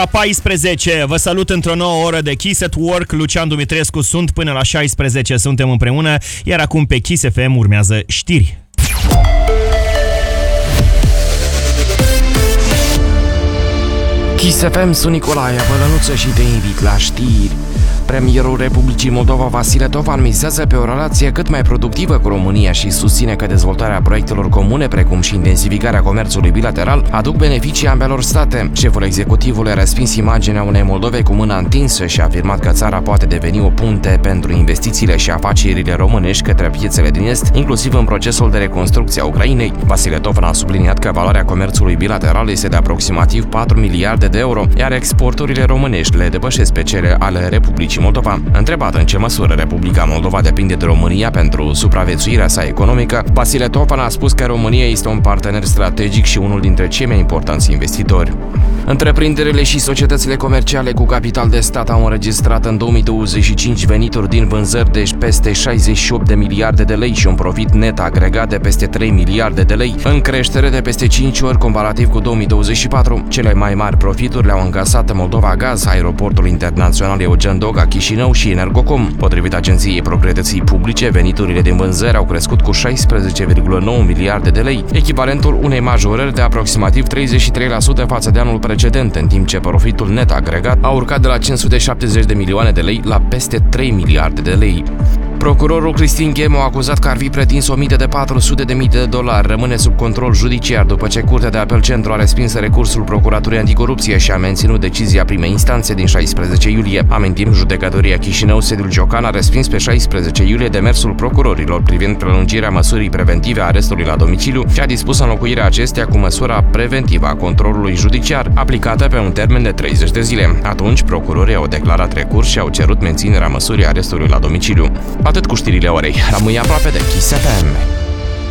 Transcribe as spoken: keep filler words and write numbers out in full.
paisprezece. Vă salut într-o nouă oră de Kiss at Work. Lucian Dumitrescu sunt până la șaisprezece. Suntem împreună, iar acum pe Kiss F M urmează știri. Kiss F M, sunt Nicolae Bălănuță și te invit la știri. Premierul Republicii Moldova, Vasile Tovan, mizează pe o relație cât mai productivă cu România și susține că dezvoltarea proiectelor comune, precum și intensificarea comerțului bilateral, aduc beneficii ambelor state. Șeful executivului a respins imaginea unei Moldove cu mâna întinsă și a afirmat că țara poate deveni o punte pentru investițiile și afacerile românești către piețele din Est, inclusiv în procesul de reconstrucție a Ucrainei. Vasile Tovan a subliniat că valoarea comerțului bilateral este de aproximativ patru miliarde de euro, iar exporturile românești le depășesc pe cele ale Republicii Moldova. Întrebat în ce măsură Republica Moldova depinde de România pentru supraviețuirea sa economică, Vasile Tovan a spus că România este un partener strategic și unul dintre cei mai importanți investitori. Întreprinderile și societățile comerciale cu capital de stat au înregistrat în două mii douăzeci și cinci venituri din vânzări de peste șaizeci și opt de miliarde de lei și un profit net agregat de peste trei miliarde de lei, în creștere de peste cinci ori comparativ cu două mii douăzeci și patru. Cele mai mari profituri le-au încasat Moldova Gaz, Aeroportul Internațional Eugen Doga Chișinău și Energocom. Potrivit Agenției Proprietății Publice, veniturile din vânzări au crescut cu șaisprezece virgulă nouă miliarde de lei, echivalentul unei majorări de aproximativ treizeci și trei la sută față de anul precedent, în timp ce profitul net agregat a urcat de la cinci sute șaptezeci de milioane de lei la peste trei miliarde de lei. Procurorul Cristin Ghemu a acuzat că ar fi pretins o mită de patru sute de mii de dolari. Rămâne sub control judiciar după ce Curtea de Apel Centru a respins recursul Procuraturii Anticorupție și a menținut decizia primei instanțe din șaisprezece iulie. Amintim, judecătoria Chișinău, sediul Ciocan, a respins pe șaisprezece iulie demersul procurorilor privind prelungirea măsurii preventive a arestului la domiciliu și a dispus înlocuirea acestea cu măsura preventivă a controlului judiciar, aplicată pe un termen de treizeci de zile. Atunci, procurorii au declarat recurs și au cerut menținerea măsurii arestului la domiciliu. Atât cu știrile orei. Rămâi aproape de Kiss F M.